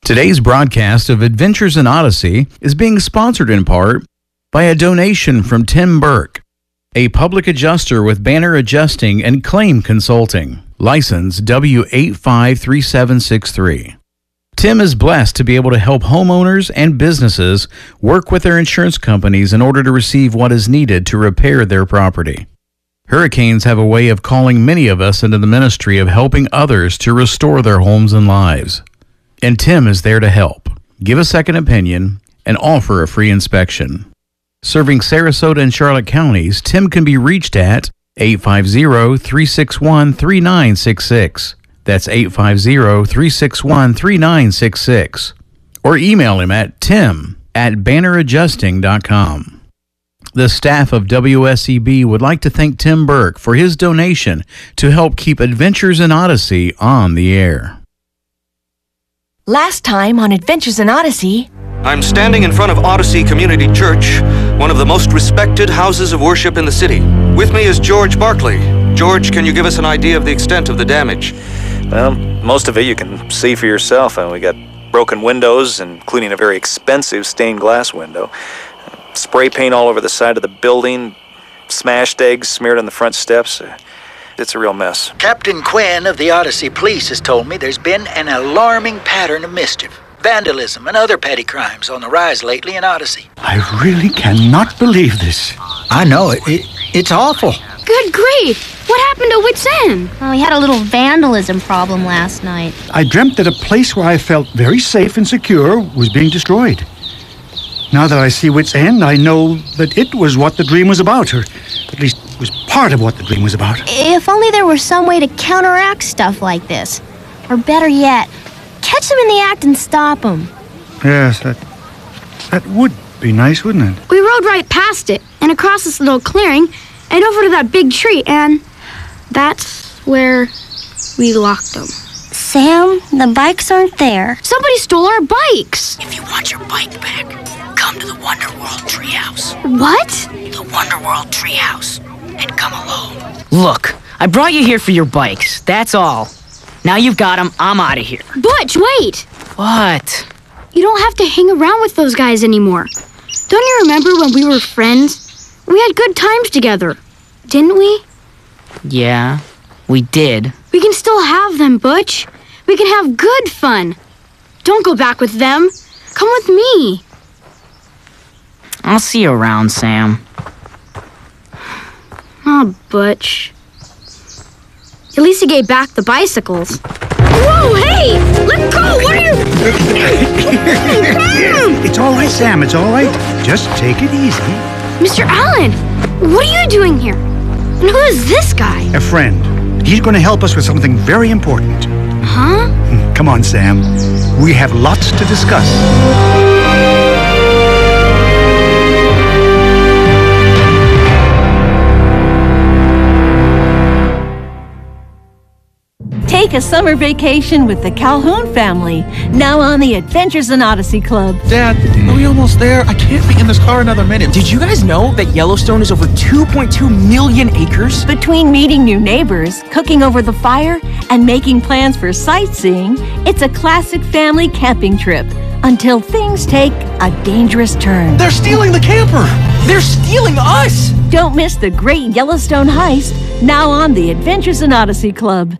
Today's broadcast of Adventures in Odyssey is being sponsored in part by a donation from Tim Burke, a public adjuster with Banner Adjusting and Claim Consulting, license W853763. Tim is blessed to be able to help homeowners and businesses work with their insurance companies in order to receive what is needed to repair their property. Hurricanes have a way of calling many of us into the ministry of helping others to restore their homes and lives. And Tim is there to help, give a second opinion, and offer a free inspection. Serving Sarasota and Charlotte counties, Tim can be reached at 850-361-3966. That's 850-361-3966. Or email him at tim@banneradjusting.com. The staff of WSEB would like to thank Tim Burke for his donation to help keep Adventures in Odyssey on the air. Last time on Adventures in Odyssey... I'm standing in front of Odyssey Community Church, one of the most respected houses of worship in the city. With me is George Barkley. George, can you give us an idea of the extent of the damage? Well, most of it you can see for yourself. We got broken windows, including a very expensive stained glass window. Spray paint all over the side of the building. Smashed eggs smeared on the front steps. It's a real mess. Captain Quinn of the Odyssey Police has told me there's been an alarming pattern of mischief, vandalism, and other petty crimes on the rise lately in Odyssey. I really cannot believe this. I know, it's awful. Good grief! What happened to Wits End? Well, we had a little vandalism problem last night. I dreamt that a place where I felt very safe and secure was being destroyed. Now that I see Wits End, I know that it was what the dream was about, or at least was part of what the dream was about. If only there were some way to counteract stuff like this. Or better yet, catch them in the act and stop them. Yes, that would be nice, wouldn't it? We rode right past it, and across this little clearing, and over to that big tree, and that's where we locked them. Sam, the bikes aren't there. Somebody stole our bikes. If you want your bike back, come to the Wonderworld Treehouse. What? The Wonderworld Treehouse. And come alone. Look, I brought you here for your bikes. That's all. Now you've got them, I'm out of here. Butch, wait! What? You don't have to hang around with those guys anymore. Don't you remember when we were friends? We had good times together, didn't we? Yeah, we did. We can still have them, Butch. We can have good fun. Don't go back with them. Come with me. I'll see you around, Sam. Oh, Butch. At least he gave back the bicycles. Whoa, hey! Let go! What are you... It's all right, Sam. It's all right. Just take it easy. Mr. Allen, what are you doing here? And who is this guy? A friend. He's going to help us with something very important. Huh? Come on, Sam. We have lots to discuss. Take a summer vacation with the Calhoun family, now on the Adventures in Odyssey Club. Dad, are we almost there? I can't be in this car another minute. Did you guys know that Yellowstone is over 2.2 million acres? Between meeting new neighbors, cooking over the fire, and making plans for sightseeing, it's a classic family camping trip until things take a dangerous turn. They're stealing the camper! They're stealing us! Don't miss the great Yellowstone heist, now on the Adventures in Odyssey Club.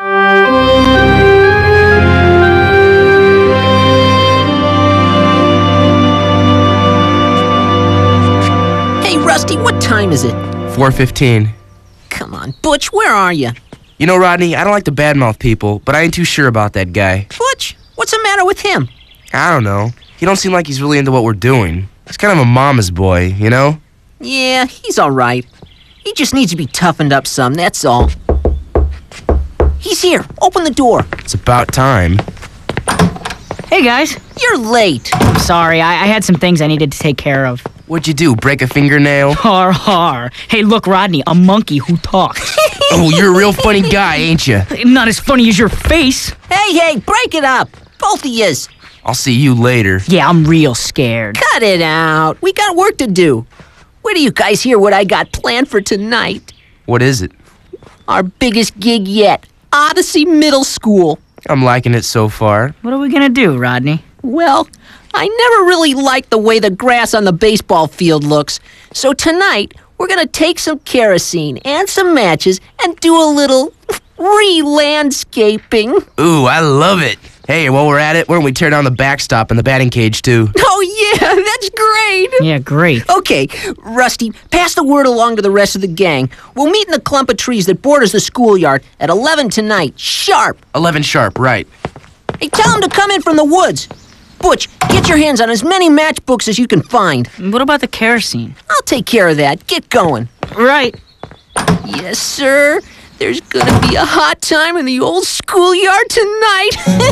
Hey, Rusty, what time is it? 4:15. Come on, Butch, where are you? You know, Rodney, I don't like to badmouth people, but I ain't too sure about that guy. Butch, what's the matter with him? I don't know. He don't seem like he's really into what we're doing. He's kind of a mama's boy, you know? Yeah, he's all right. He just needs to be toughened up some, that's all. He's here. Open the door. It's about time. Hey, guys. You're late. I'm sorry. I had some things I needed to take care of. What'd you do, break a fingernail? Har, har. Hey, look, Rodney, a monkey who talks. Oh, you're a real funny guy, ain't you? Not as funny as your face. Hey, break it up. Both of yous. I'll see you later. Yeah, I'm real scared. Cut it out. We got work to do. Wait till you guys hear what I got planned for tonight. What is it? Our biggest gig yet. Odyssey Middle School. I'm liking it so far. What are we gonna do, Rodney? Well, I never really liked the way the grass on the baseball field looks. So tonight, we're gonna take some kerosene and some matches and do a little re-landscaping. Ooh, I love it. Hey, while we're at it, why don't we tear down the backstop and the batting cage, too? Oh, yeah, that's great. Yeah, great. Okay, Rusty, pass the word along to the rest of the gang. We'll meet in the clump of trees that borders the schoolyard at 11 tonight, sharp. 11 sharp, right. Hey, tell them to come in from the woods. Butch, get your hands on as many matchbooks as you can find. What about the kerosene? I'll take care of that. Get going. Right. Yes, sir. There's gonna be a hot time in the old schoolyard tonight.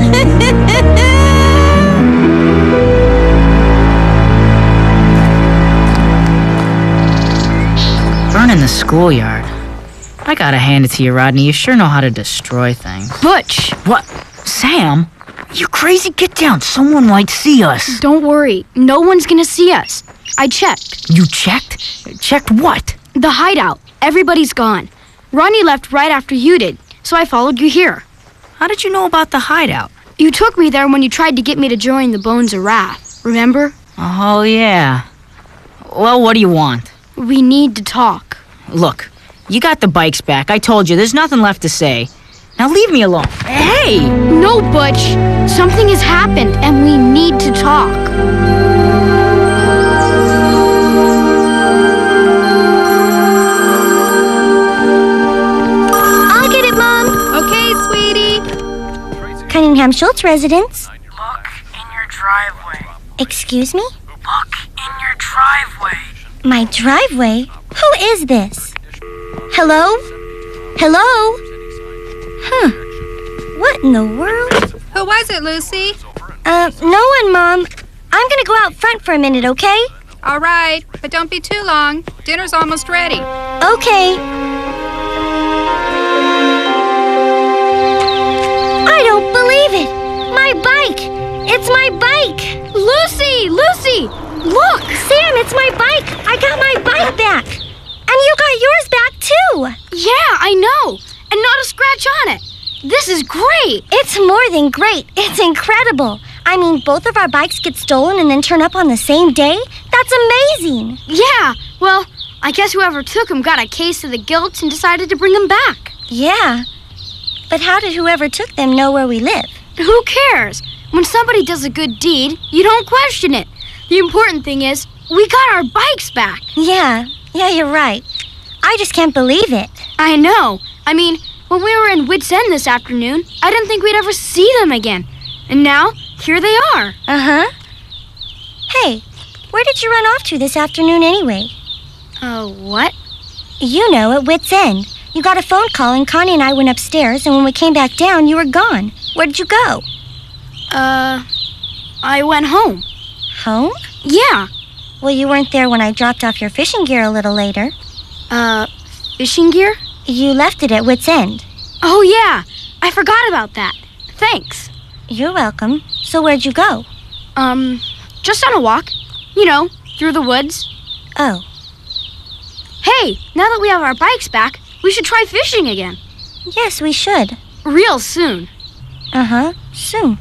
Burning the schoolyard. I gotta hand it to you, Rodney. You sure know how to destroy things. Butch! What? Sam? You crazy? Get down. Someone might see us. Don't worry. No one's gonna see us. I checked. You checked? Checked what? The hideout. Everybody's gone. Ronnie left right after you did, so I followed you here. How did you know about the hideout? You took me there when you tried to get me to join the Bones of Wrath, remember? Oh, yeah. Well, what do you want? We need to talk. Look, you got the bikes back. I told you, there's nothing left to say. Now leave me alone. Hey! No, Butch. Something has happened, and we need to talk. I'll get it, Mom. Okay, sweetie. Cunningham Schultz residence. Look in your driveway. Excuse me? Look in your driveway. My driveway? Who is this? Hello? Hello? Huh. What in the world? Who was it, Lucy? No one, Mom. I'm gonna go out front for a minute, okay? All right, but don't be too long. Dinner's almost ready. Okay. I don't believe it! My bike! It's my bike! Lucy! Lucy! Look! Sam, it's my bike! I got my bike back! And you got yours back, too! Yeah, I know! And not a scratch on it! This is great! It's more than great. It's incredible. I mean, both of our bikes get stolen and then turn up on the same day? That's amazing! Yeah, well, I guess whoever took them got a case of the guilt and decided to bring them back. Yeah. But how did whoever took them know where we live? Who cares? When somebody does a good deed, you don't question it. The important thing is, we got our bikes back. Yeah, you're right. I just can't believe it. I know. I mean, when we were in Wits End this afternoon, I didn't think we'd ever see them again. And now, here they are. Uh-huh. Hey, where did you run off to this afternoon anyway? What? You know, at Wits End. You got a phone call and Connie and I went upstairs, and when we came back down, you were gone. Where did you go? I went home. Home? Yeah. Well, you weren't there when I dropped off your fishing gear a little later. Fishing gear? You left it at Wits End. Oh, yeah. I forgot about that. Thanks. You're welcome. So where'd you go? Just on a walk. You know, through the woods. Oh. Hey, now that we have our bikes back, we should try fishing again. Yes, we should. Real soon. Uh-huh, soon.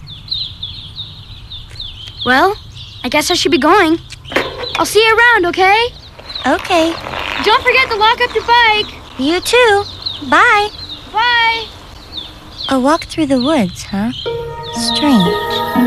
Well, I guess I should be going. I'll see you around, okay? Okay. Don't forget to lock up your bike. You too. Bye. Bye. A walk through the woods, huh? Strange.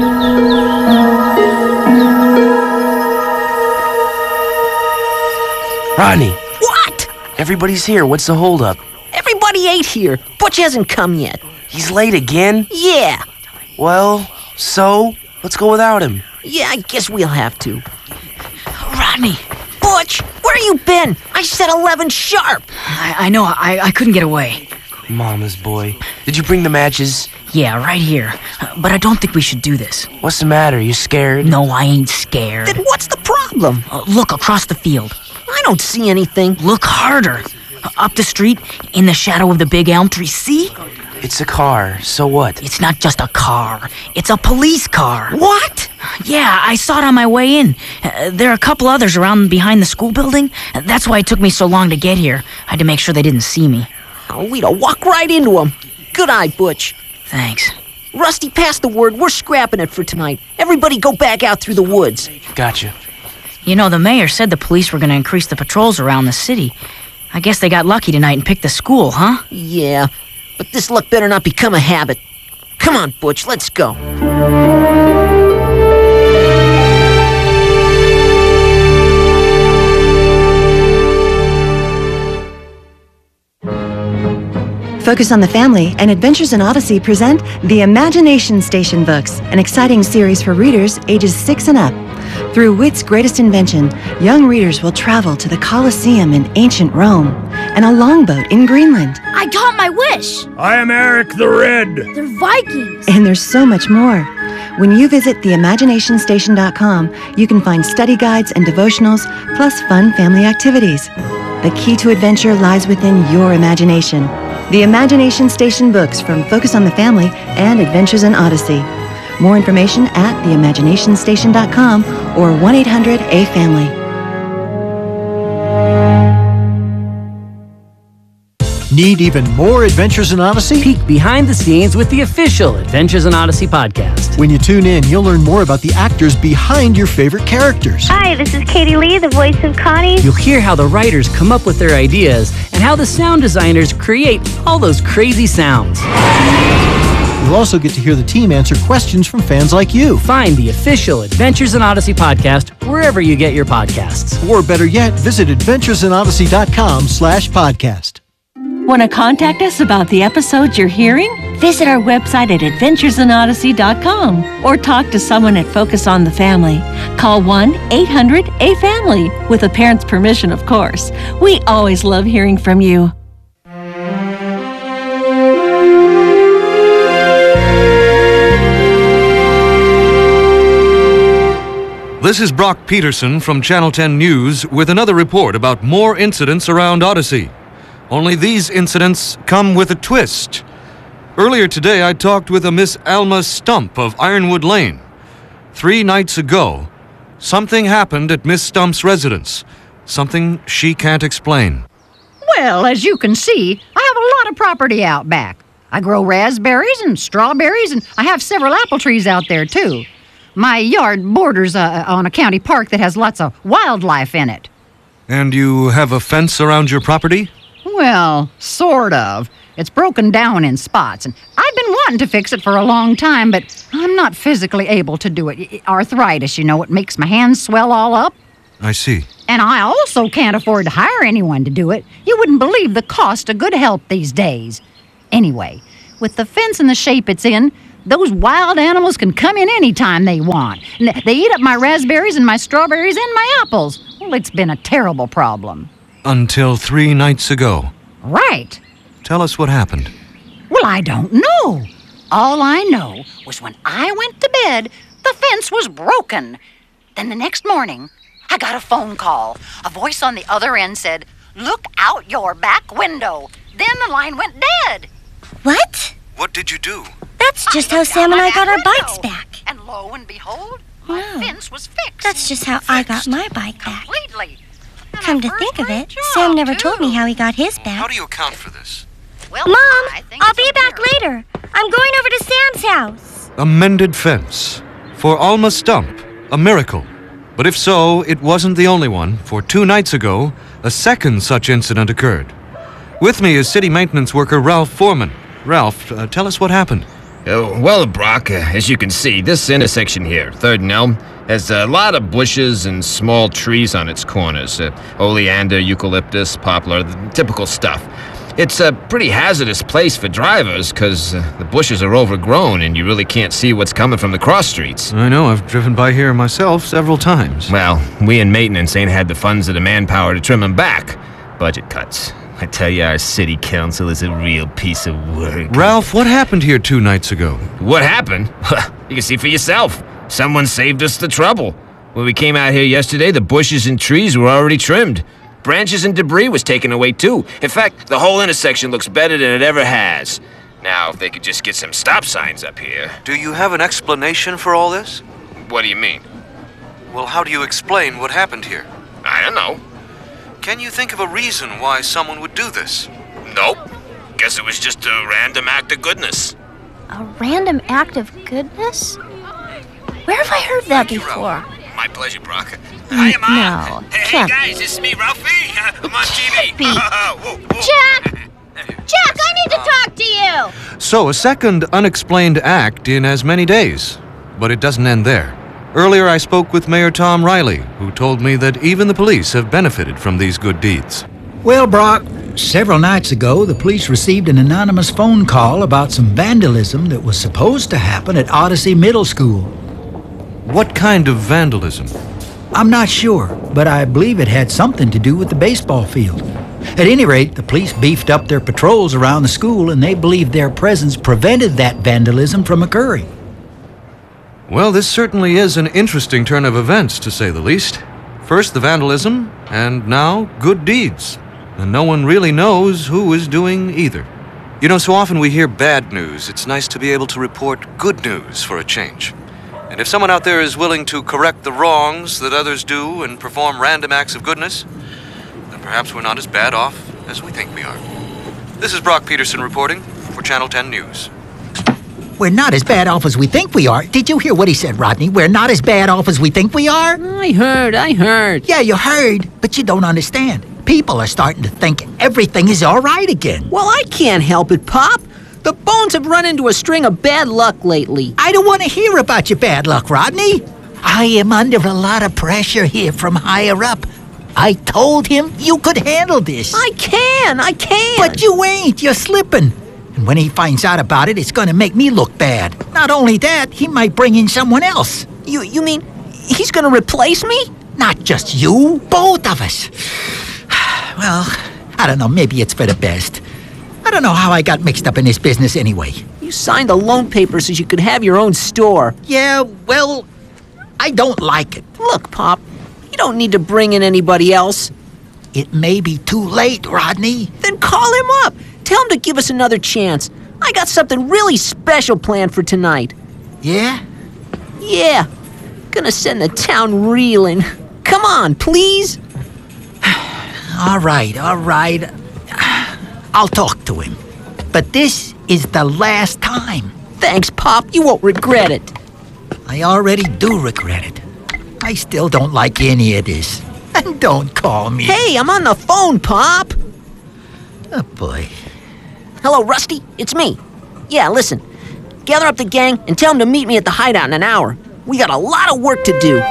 Rodney. What? Everybody's here. What's the holdup? Everybody ate here. Butch hasn't come yet. He's late again? Yeah. Well, so? Let's go without him. Yeah, I guess we'll have to. Rodney. Butch, where you been? I said 11 sharp. I know. I couldn't get away. Mama's boy. Did you bring the matches? Yeah, right here. But I don't think we should do this. What's the matter? You scared? No, I ain't scared. Then what's the problem? Look across the field. I don't see anything. Look harder. Up the street, in the shadow of the big elm tree. See? It's a car. So what? It's not just a car. It's a police car. What? Yeah, I saw it on my way in. There are a couple others around behind the school building. That's why it took me so long to get here. I had to make sure they didn't see me. Oh, we'd have walked right into them. Good eye, Butch. Thanks. Rusty, pass the word. We're scrapping it for tonight. Everybody go back out through the woods. Gotcha. You know, the mayor said the police were going to increase the patrols around the city. I guess they got lucky tonight and picked the school, huh? Yeah, but this luck better not become a habit. Come on, Butch, let's go. Focus on the Family and Adventures in Odyssey present the Imagination Station books, an exciting series for readers ages 6 and up. Through wit's greatest invention, young readers will travel to the Colosseum in ancient Rome and a longboat in Greenland. I got my wish. I am Eric the Red. They're Vikings. And there's so much more. When you visit theimaginationstation.com, you can find study guides and devotionals, plus fun family activities. The key to adventure lies within your imagination. The Imagination Station books from Focus on the Family and Adventures in Odyssey. More information at theimaginationstation.com or 1-800-A-FAMILY. Need even more Adventures in Odyssey? Peek behind the scenes with the official Adventures in Odyssey podcast. When you tune in, you'll learn more about the actors behind your favorite characters. Hi, this is Katie Lee, the voice of Connie. You'll hear how the writers come up with their ideas and how the sound designers create all those crazy sounds. You'll also get to hear the team answer questions from fans like you. Find the official Adventures in Odyssey podcast wherever you get your podcasts. Or better yet, visit adventuresinodyssey.com/podcast. Want to contact us about the episodes you're hearing? Visit our website at adventuresinodyssey.com or talk to someone at Focus on the Family. Call 1-800-A-FAMILY with a parent's permission, of course. We always love hearing from you. This is Brock Peterson from Channel 10 News with another report about more incidents around Odyssey. Only these incidents come with a twist. Earlier today, I talked with a Miss Alma Stump of Ironwood Lane. 3 nights ago, something happened at Miss Stump's residence. Something she can't explain. Well, as you can see, I have a lot of property out back. I grow raspberries and strawberries, and I have several apple trees out there, too. My yard borders on a county park that has lots of wildlife in it. And you have a fence around your property? Well, sort of. It's broken down in spots, and I've been wanting to fix it for a long time, but I'm not physically able to do it. Arthritis, you know, it makes my hands swell all up. I see. And I also can't afford to hire anyone to do it. You wouldn't believe the cost of good help these days. Anyway, with the fence in the shape it's in, those wild animals can come in any time they want. And they eat up my raspberries and my strawberries and my apples. Well, it's been a terrible problem. Until 3 nights ago. Right. Tell us what happened. Well, I don't know. All I know was when I went to bed, the fence was broken. Then the next morning, I got a phone call. A voice on the other end said, "Look out your back window." Then the line went dead. What? What did you do? That's just how Sam and I got our bikes back. And lo and behold, my fence was fixed. That's just how I got my bike back. Completely. Come to think of it, Sam never told me how he got his back. How do you account for this? Well, Mom, I'll be back later. I'm going over to Sam's house. A mended fence. For Alma Stump, a miracle. But if so, it wasn't the only one, for 2 nights ago, a second such incident occurred. With me is city maintenance worker Ralph Foreman. Ralph, tell us what happened. Well, Brock, as you can see, this intersection here, 3rd and Elm, has a lot of bushes and small trees on its corners. Oleander, eucalyptus, poplar, the typical stuff. It's a pretty hazardous place for drivers because the bushes are overgrown and you really can't see what's coming from the cross streets. I know, I've driven by here myself several times. Well, we in maintenance ain't had the funds or the manpower to trim them back. Budget cuts. I tell you, our city council is a real piece of work. Ralph, what happened here 2 nights ago? What happened? You can see for yourself. Someone saved us the trouble. When we came out here yesterday, the bushes and trees were already trimmed. Branches and debris was taken away, too. In fact, the whole intersection looks better than it ever has. Now, if they could just get some stop signs up here. Do you have an explanation for all this? What do you mean? Well, how do you explain what happened here? I don't know. Can you think of a reason why someone would do this? Nope. Guess it was just a random act of goodness. A random act of goodness? Where have I heard that before? My pleasure, Brock. Hi, no. Hey, guys, it's me, Ralphie. I'm on TV. Jack! Jack, I need to talk to you! So, a second unexplained act in as many days. But it doesn't end there. Earlier, I spoke with Mayor Tom Riley, who told me that even the police have benefited from these good deeds. Well, Brock, several nights ago, the police received an anonymous phone call about some vandalism that was supposed to happen at Odyssey Middle School. What kind of vandalism? I'm not sure, but I believe it had something to do with the baseball field. At any rate, the police beefed up their patrols around the school, and they believe their presence prevented that vandalism from occurring. Well, this certainly is an interesting turn of events, to say the least. First the vandalism, and now good deeds. And no one really knows who is doing either. You know, so often we hear bad news. It's nice to be able to report good news for a change. And if someone out there is willing to correct the wrongs that others do and perform random acts of goodness, then perhaps we're not as bad off as we think we are. This is Brock Peterson reporting for Channel 10 News. We're not as bad off as we think we are. Did you hear what he said, Rodney? We're not as bad off as we think we are? I heard. Yeah, you heard, but you don't understand. People are starting to think everything is all right again. Well, I can't help it, Pop. The Bones have run into a string of bad luck lately. I don't want to hear about your bad luck, Rodney. I am under a lot of pressure here from higher up. I told him you could handle this. I can. But you ain't. You're slipping. And when he finds out about it, it's going to make me look bad. Not only that, he might bring in someone else. You mean he's going to replace me? Not just you, both of us. Well, I don't know, maybe it's for the best. I don't know how I got mixed up in this business anyway. You signed the loan papers so you could have your own store. Yeah, well, I don't like it. Look, Pop, you don't need to bring in anybody else. It may be too late, Rodney. Then call him up. Tell him to give us another chance. I got something really special planned for tonight. Yeah? Yeah. Gonna send the town reeling. Come on, please. All right. I'll talk to him. But this is the last time. Thanks, Pop. You won't regret it. I already do regret it. I still don't like any of this. And don't call me. Hey, I'm on the phone, Pop. Oh, boy. Hello, Rusty. It's me. Yeah, listen. Gather up the gang and tell them to meet me at the hideout in an hour. We got a lot of work to do.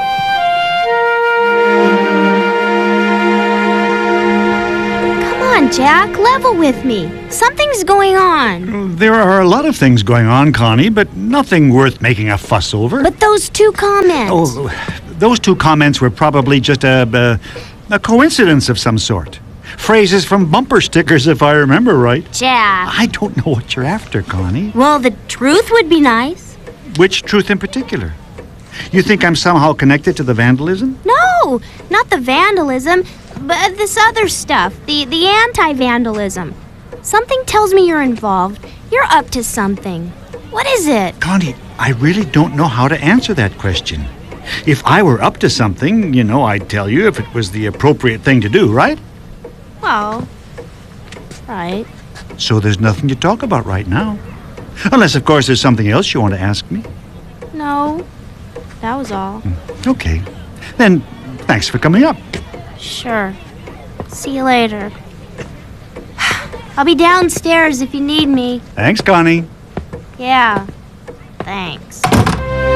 Come on, Jack. Level with me. Something's going on. There are a lot of things going on, Connie, but nothing worth making a fuss over. But those two comments. Oh, those two comments were probably just a coincidence of some sort. Phrases from bumper stickers, if I remember right. Jack. I don't know what you're after, Connie. Well, the truth would be nice. Which truth in particular? You think I'm somehow connected to the vandalism? No, not the vandalism, but this other stuff, the anti-vandalism. Something tells me you're involved. You're up to something. What is it? Connie, I really don't know how to answer that question. If I were up to something, I'd tell you if it was the appropriate thing to do, right? Well, right. So there's nothing to talk about right now. Unless, of course, there's something else you want to ask me. No, that was all. Okay. Then, thanks for coming up. Sure. See you later. I'll be downstairs if you need me. Thanks, Connie. Yeah, thanks.